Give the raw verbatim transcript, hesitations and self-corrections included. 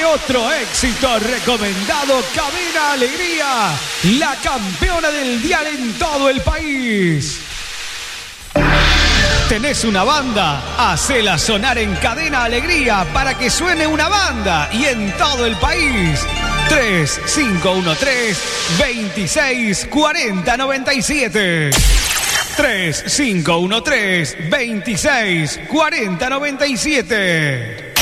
¿Qué otro éxito recomendado? Cadena Alegría, la campeona del dial en todo el país. ¿Tenés una banda? Hacela sonar en Cadena Alegría para que suene una banda y en todo el país. tres cinco uno tres, veintiséis, cuarenta, noventa y siete. tres cinco uno tres, veintiséis, cuarenta, noventa y siete.